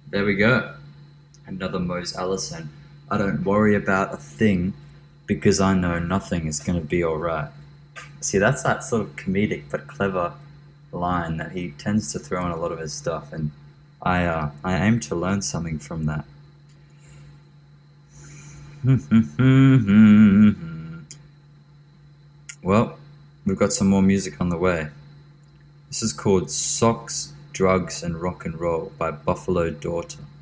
There we go. Another Mose Allison. I don't worry about a thing because I know nothing is going to be alright. See, that's that sort of comedic but clever line that he tends to throw in a lot of his stuff, and I aim to learn something from that. Well, we've got some more music on the way. This is called Socks, Drugs, and Rock and Roll by Buffalo Daughter.